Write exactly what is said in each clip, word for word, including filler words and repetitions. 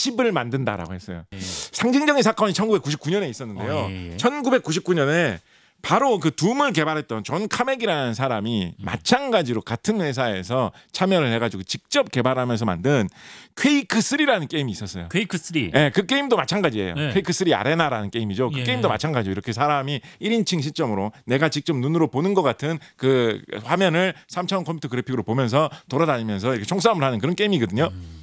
칩을 만든다라고 했어요. 예. 상징적인 사건이 천구백구십구 년에 있었는데요. 어, 예, 예. 천구백구십구 년에 바로 그 둠을 개발했던 존 카맥이라는 사람이 음. 마찬가지로 같은 회사에서 참여를 해가지고 직접 개발하면서 만든 퀘이크 쓰리라는 게임이 있었어요. 퀘이크 쓰리. 네, 그 게임도 마찬가지예요. 네. 퀘이크 쓰리 아레나라는 게임이죠. 그 예. 게임도 마찬가지예요. 이렇게 사람이 일 인칭 시점으로 내가 직접 눈으로 보는 것 같은 그 화면을 삼 차원 컴퓨터 그래픽으로 보면서 돌아다니면서 이렇게 총싸움을 하는 그런 게임이거든요. 음.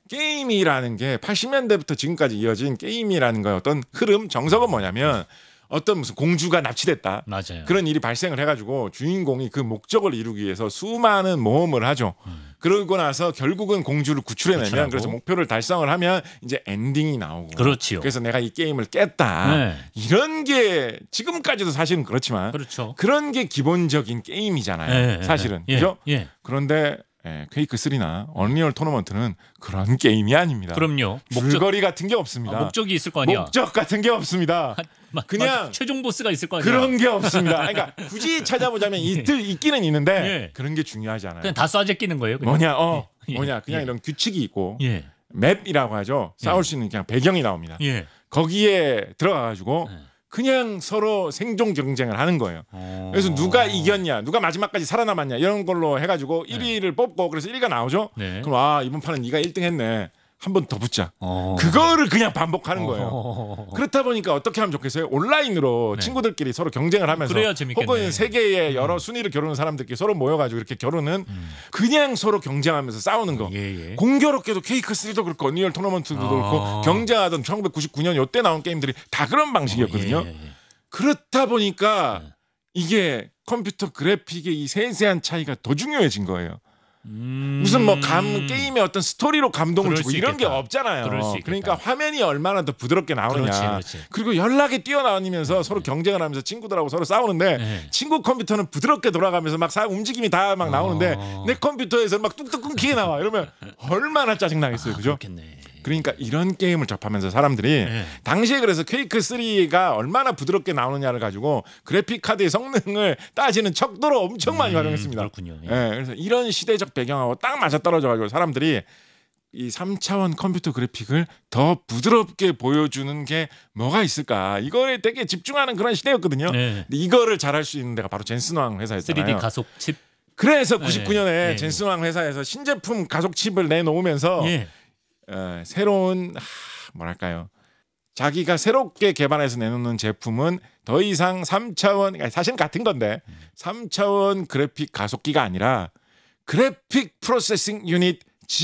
게임이라는 게 팔십 년대부터 지금까지 이어진 게임이라는 거의 어떤 흐름, 정석은 뭐냐면 어떤 무슨 공주가 납치됐다. 맞아요. 그런 일이 발생을 해가지고 주인공이 그 목적을 이루기 위해서 수많은 모험을 하죠. 음. 그러고 나서 결국은 공주를 구출해내면 구출하고. 그래서 목표를 달성을 하면 이제 엔딩이 나오고. 그렇지요. 그래서 내가 이 게임을 깼다. 네. 이런 게 지금까지도 사실은 그렇지만 그렇죠. 그런 게 기본적인 게임이잖아요. 예, 사실은. 예, 그죠? 예. 그런데 예, 퀘이크 쓰리나 언리얼 토너먼트는 그런 게임이 아닙니다. 그럼요. 목적, 줄거리 같은 게 없습니다. 아, 목적이 있을 거 아니야. 목적 같은 게 없습니다. 마- 그냥 마- 최종 보스가 있을 거 아니야. 그런 게 없습니다. 그러니까 굳이 찾아보자면 있, 있기는 있는데 예. 그런 게 중요하지 않아요. 그냥 다 쏴제 끼는 거예요. 그냥. 뭐냐, 어, 예. 뭐냐, 그냥 예. 이런 규칙이 있고 예. 맵이라고 하죠. 싸울 수 있는 그냥 배경이 나옵니다. 예. 거기에 들어가가지고 예. 그냥 서로 생존 경쟁을 하는 거예요. 어. 그래서 누가 이겼냐, 누가 마지막까지 살아남았냐 이런 걸로 해가지고 일 위를 뽑고 그래서 일 위가 나오죠. 네. 그럼 아 이번 판은 네가 일 등 했네. 한 번 더 붙자. 어. 그거를 그냥 반복하는 거예요. 어. 그렇다 보니까 어떻게 하면 좋겠어요? 온라인으로 네. 친구들끼리 서로 경쟁을 하면서 그래야 재밌겠네. 혹은 세계의 여러 순위를 겨루는 사람들끼리 서로 모여가지고 이렇게 겨루는 음. 그냥 서로 경쟁하면서 싸우는 거. 예, 예. 공교롭게도 케이크 쓰리도 그렇고 언리얼 토너먼트도 어. 그렇고 경쟁하던 천구백구십구 년 요때 나온 게임들이 다 그런 방식이었거든요. 예, 예, 예. 그렇다 보니까 네. 이게 컴퓨터 그래픽의 이 세세한 차이가 더 중요해진 거예요. 음. 무슨 뭐 감 게임의 어떤 스토리로 감동을 그럴 주고 수 이런 게 있겠다. 없잖아요. 그럴 수 있겠다. 그러니까 화면이 얼마나 더 부드럽게 나오느냐. 그렇지, 그렇지. 그리고 연락이 뛰어나오면서 서로 경쟁을 하면서 친구들하고 서로 싸우는데 네. 친구 컴퓨터는 부드럽게 돌아가면서 막 사, 움직임이 다 막 나오는데 어. 내 컴퓨터에서 막 뚝뚝 끊기게 나와. 이러면 얼마나 짜증 나겠어요, 아, 그죠? 그렇겠네. 그러니까 이런 게임을 접하면서 사람들이 네. 당시에 그래서 퀘이크 쓰리가 얼마나 부드럽게 나오느냐를 가지고 그래픽 카드의 성능을 따지는 척도로 엄청 많이 음, 활용했습니다. 그렇군요. 예. 예, 그래서 이런 시대적 배경하고 딱 맞아떨어져가지고 사람들이 이 삼 차원 컴퓨터 그래픽을 더 부드럽게 보여주는 게 뭐가 있을까 이거에 되게 집중하는 그런 시대였거든요. 네. 근데 이거를 잘할 수 있는 데가 바로 젠슨왕 회사였잖아요. 쓰리디 가속 칩. 그래서 네, 구십구 년에 네. 젠슨왕 회사에서 신제품 가속 칩을 내놓으면서 예. 어, 새로운 하, 뭐랄까요? 자기가 새롭게 개발해서 내놓는 제품은 더 이상 삼 차원 아니, 사실 같은 건데 삼 차원 그래픽 가속기가 아니라 그래픽 프로세싱 유닛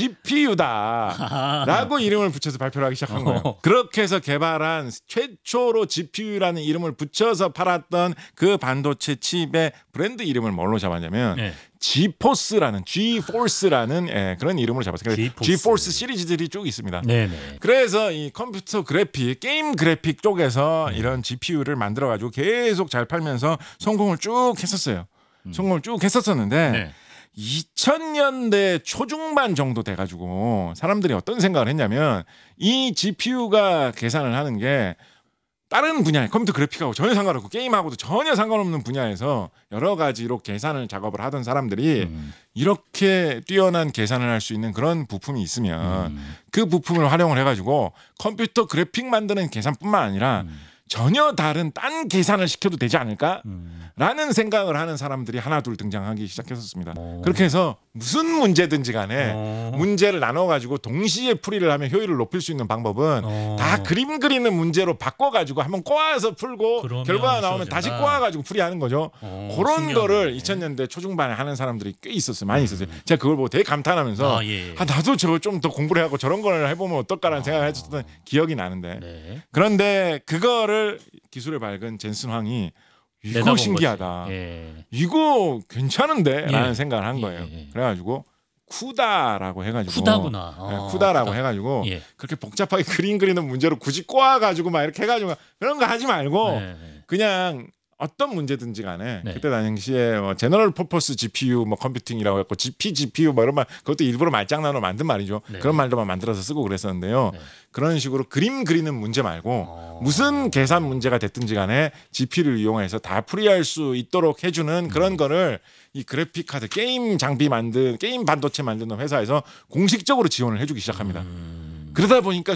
지피유다 라고 이름을 붙여서 발표를 하기 시작한 거예요. 어. 그렇게 해서 개발한 최초로 지피유라는 이름을 붙여서 팔았던 그 반도체 칩의 브랜드 이름을 뭘로 잡았냐면 네. 지포스라는 지포스라는 예, 그런 이름으로 잡았어요. 지포스. 지포스 시리즈들이 쭉 있습니다. 네네. 그래서 이 컴퓨터 그래픽, 게임 그래픽 쪽에서 네. 이런 지피유를 만들어 가지고 계속 잘 팔면서 성공을 쭉 했었어요. 성공을 쭉 했었었는데 음. 네. 이천 년대 초중반 정도 돼가지고 사람들이 어떤 생각을 했냐면 이 지피유가 계산을 하는 게 다른 분야의 컴퓨터 그래픽하고 전혀 상관없고 게임하고도 전혀 상관없는 분야에서 여러 가지로 계산을 작업을 하던 사람들이 음. 이렇게 뛰어난 계산을 할 수 있는 그런 부품이 있으면 음. 그 부품을 활용을 해가지고 컴퓨터 그래픽 만드는 계산뿐만 아니라 음. 전혀 다른 딴 계산을 시켜도 되지 않을까? 음. 라는 생각을 하는 사람들이 하나둘 등장하기 시작했었습니다. 오. 그렇게 해서 무슨 문제든지 간에 어. 문제를 나눠가지고 동시에 풀이를 하면 효율을 높일 수 있는 방법은 어. 다 그림 그리는 문제로 바꿔가지고 한번 꼬아서 풀고 그러면 결과가 나오면 다시 쉬워진다. 꼬아가지고 풀이하는 거죠. 어, 그런 신기하네. 거를 이천 년대 초중반에 하는 사람들이 꽤 있었어요. 많이 있었어요. 제가 그걸 보고 되게 감탄하면서 아, 예, 예. 아, 나도 저거 좀 더 공부를 하고 저런 걸 해보면 어떨까라는 생각을 했었던 기억이 나는데 네. 그런데 그거를 기술을 밝은 젠슨 황이 이거 내다본 신기하다. 거지. 예. 이거 괜찮은데? 라는 예. 생각을 한 예, 거예요. 예. 그래가지고 쿠다라고 해가지고 쿠다구나. 네, 어, 쿠다라고 쿠다. 해가지고 예. 그렇게 복잡하게 그림 그리는 문제로 굳이 꼬아가지고 막 이렇게 해가지고 그런 거 하지 말고 네. 그냥 어떤 문제든지 간에 네. 그때 당시에 뭐 제너럴 퍼포스 지피유 뭐 컴퓨팅이라고 했고 지피 지피유 뭐 이런 말 그것도 일부러 말장난으로 만든 말이죠. 네. 그런 말도만 만들어서 쓰고 그랬었는데요. 네. 그런 식으로 그림 그리는 문제 말고 어. 무슨 계산 문제가 됐든지 간에 지피유를 이용해서 다 풀이할 수 있도록 해주는 그런 음. 거를 이 그래픽 카드 게임 장비 만든 게임 반도체 만드는 회사에서 공식적으로 지원을 해주기 시작합니다. 음. 그러다 보니까